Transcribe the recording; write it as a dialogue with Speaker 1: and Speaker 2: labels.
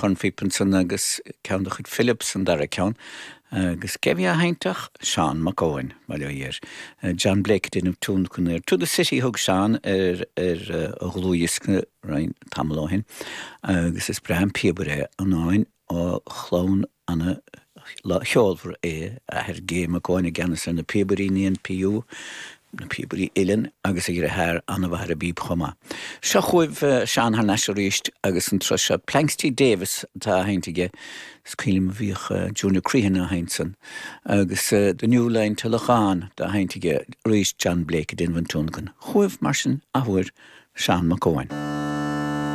Speaker 1: chun Fipenson agus cean chuid Phillips an dar a cean. Agus cefi a haintach Sean McCowan, mal dhéir. John Blake dyn nhw tún chun to the city hug Sean a glúisce rein tamlóhin. Agus is Brian Peabody an áin ó chlón anna cheolfar a her game McCowan a gannas an na Peabody níon PU. Na Peabody Ilin agus a her anna bhar a bíb chuma. Se chuibh Sean har nasioríist agus an trosha Planksty Davis tá haintige scílim bhíoch Junior Crehan a hainsan agus the New Line Telachán tá haintige ríist John Blake din van túngan. Chuibh marsin a huir Sean McCowan.